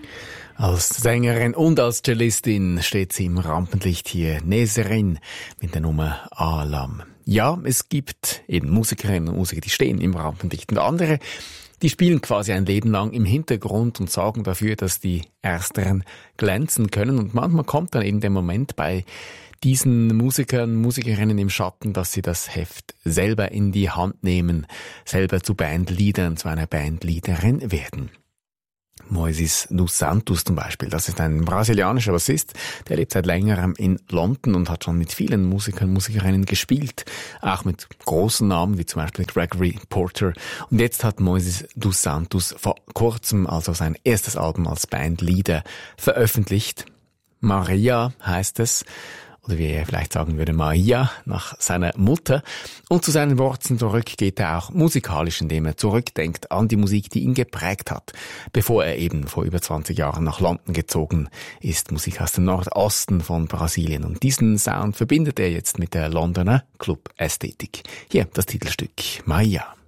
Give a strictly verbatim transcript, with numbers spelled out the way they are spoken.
Als Sängerin und als Cellistin steht sie im Rampenlicht hier. Neserin mit der Nummer Alam. Ja, es gibt eben Musikerinnen und Musiker, die stehen im Rampenlicht. Und andere, die spielen quasi ein Leben lang im Hintergrund und sorgen dafür, dass die Ersteren glänzen können. Und manchmal kommt dann eben der Moment bei diesen Musikern, Musikerinnen im Schatten, dass sie das Heft selber in die Hand nehmen, selber zu Bandleadern, zu einer Bandleaderin werden. Moises dos Santos zum Beispiel, das ist ein brasilianischer Bassist, der lebt seit längerem in London und hat schon mit vielen Musikern und Musikerinnen gespielt, auch mit großen Namen wie zum Beispiel Gregory Porter. Und jetzt hat Moises dos Santos vor kurzem also sein erstes Album als Bandleader veröffentlicht. Maria heißt es. Oder wie er vielleicht sagen würde, Maia, nach seiner Mutter. Und zu seinen Wurzeln zurück geht er auch musikalisch, indem er zurückdenkt an die Musik, die ihn geprägt hat, bevor er eben vor über zwanzig Jahren nach London gezogen ist. Musik aus dem Nordosten von Brasilien. Und diesen Sound verbindet er jetzt mit der Londoner Club-Ästhetik. Hier das Titelstück Maia.